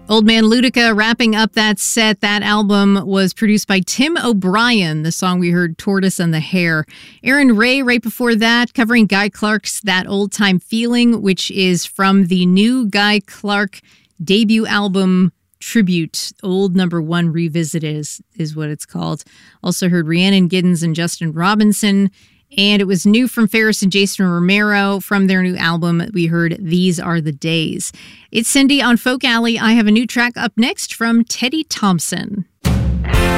Old Man Ludica wrapping up that set. That album was produced by Tim O'Brien. The song we heard, Tortoise and the Hare. Aaron Ray right before that, covering Guy Clark's That Old Time Feeling, which is from the new Guy Clark debut album, Tribute. Old Number One Revisited is what it's called. Also heard Rhiannon Giddens and Justin Robinson. And it was new from Ferris and Jason Romero. From their new album, we heard These Are the Days. It's Cindy on Folk Alley. I have a new track up next from Teddy Thompson.